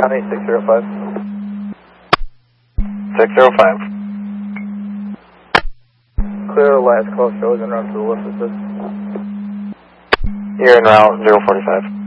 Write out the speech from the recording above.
County 605. 605. Clear last call shows en route to the lift assist. You're en route 045.